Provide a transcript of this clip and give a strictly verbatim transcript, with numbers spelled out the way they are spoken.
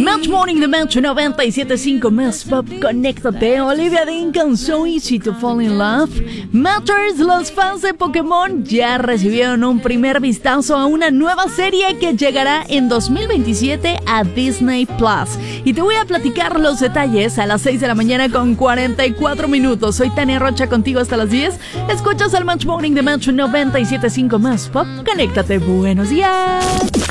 Match Morning de Match noventa y siete punto cinco más Pop, conéctate. Olivia Dean con So Easy to Fall in Love. Matters, los fans de Pokémon ya recibieron un primer vistazo a una nueva serie que llegará en dos mil veintisiete a Disney Plus. Y te voy a platicar los detalles a las seis de la mañana con cuarenta y cuatro minutos. Soy Tania Rocha contigo hasta las diez. Escuchas el Match Morning de Match noventa y siete punto cinco más Pop, conéctate. Buenos días.